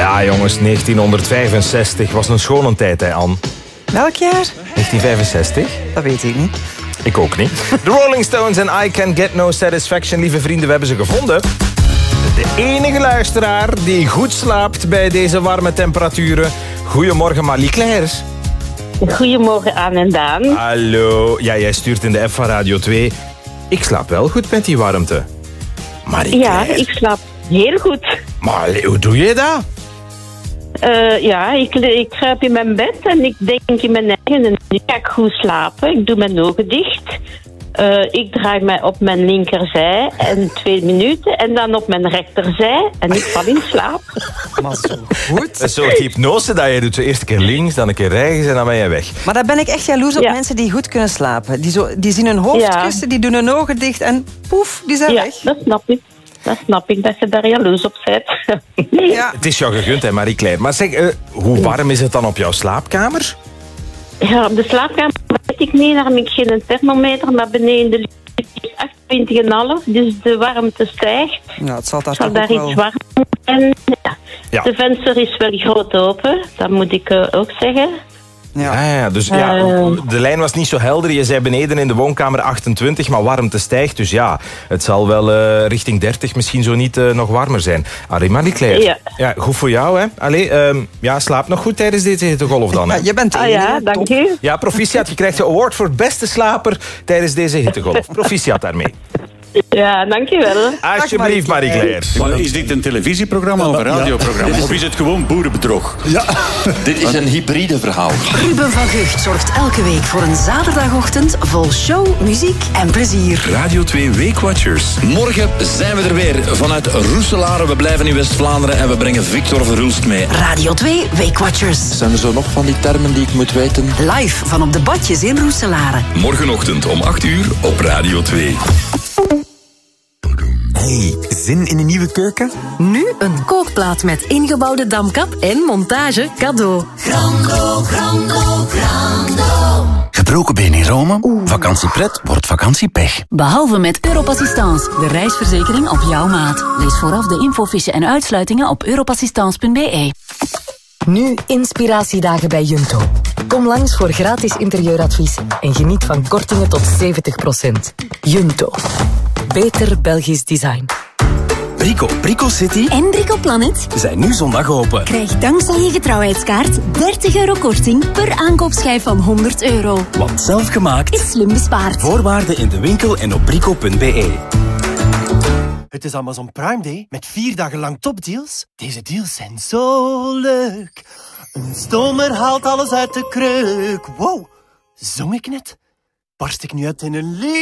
Ja, jongens, 1965 was een schone tijd, hè, Anne. Welk jaar? 1965? Dat weet ik niet. Ik ook niet. The Rolling Stones en I Can Get No Satisfaction. Lieve vrienden, we hebben ze gevonden. De enige luisteraar die goed slaapt bij deze warme temperaturen. Goedemorgen, Marie Claires. Goedemorgen, Anne en Daan. Hallo. Ja, jij stuurt in de app van Radio 2. Ik slaap wel goed met die warmte. Marie Ja, Claire. ik slaap heel goed. Maar hoe doe je dat? Ik kruip in mijn bed en ik denk in mijn eigen... En nu ga ik goed slapen. Ik doe mijn ogen dicht. Ik draai mij op mijn linkerzij en 2 minuten. En dan op mijn rechterzij. En ik val in slaap. Maar zo goed. Een soort hypnose dat je doet. Zo eerst een keer links, dan een keer rechts en dan ben je weg. Maar daar ben ik echt jaloers op, Ja. mensen die goed kunnen slapen. Die zien hun hoofd Ja. kussen, die doen hun ogen dicht en poef, die zijn Ja, weg. dat snap ik. Dat snap ik, dat je daar jaloers op bent. Ja. Het is jou gegund, hè, Marie Claire. Maar zeg, hoe warm is het dan op jouw slaapkamer? Ja, op de slaapkamer weet ik niet. Daar heb ik geen thermometer. Maar beneden de lucht is 28,5. Dus de warmte stijgt. Ja, het zal daar Zal toch daar ook wel... iets warm zijn? Ja. Ja. De venster is wel groot open. Dat moet ik ook zeggen. Ja. Dus de lijn was niet zo helder. Je zei beneden in de woonkamer 28, maar warmte stijgt. Dus ja, het zal wel richting 30 misschien zo niet nog warmer zijn. Marie Claire. Ja. Goed voor jou, hè. Allee, slaap nog goed tijdens deze hittegolf dan, hè. Ja, je bent de Ah enige, ja, dank top. u. Ja, proficiat. Je krijgt de award voor beste slaper tijdens deze hittegolf. Proficiat daarmee. Ja, dankjewel. Alsjeblieft, Marie Claire. Maar is dit een televisieprogramma of een radioprogramma? Of is het gewoon boerenbedrog? Dit is een hybride verhaal. Ruben van Gucht zorgt elke week voor een zaterdagochtend vol show, muziek en plezier. Radio 2 Weekwatchers. Morgen zijn we er weer vanuit Roeselare. We blijven in West-Vlaanderen en we brengen Victor Verhulst mee. Radio 2 Weekwatchers. Zijn er zo nog van die termen die ik moet weten? Live van op de badjes in Roeselare. Morgenochtend om 8 uur op Radio 2. Hey, zin in een nieuwe keuken? Nu een kookplaat met ingebouwde damkap en montage cadeau. Gebroken been in Rome? Vakantiepret wordt vakantiepech. Behalve met Europassistance, de reisverzekering op jouw maat. Lees vooraf de infofiche en uitsluitingen op europassistance.be. Nu inspiratiedagen bij Junto. Kom langs voor gratis interieuradvies en geniet van kortingen tot 70%. Junto. Beter Belgisch design. Brico City En Brico Planet zijn nu zondag open. krijg dankzij je getrouwheidskaart 30 euro korting per aankoopschijf van 100 euro. Want zelf gemaakt. Is slim bespaard. Voorwaarden in de winkel en op brico.be. Het is Amazon Prime Day met 4 dagen lang topdeals. Deze deals zijn zo leuk. Een stomer haalt alles uit de kreuk. Wow, zong ik net? Barst ik nu uit in een lied?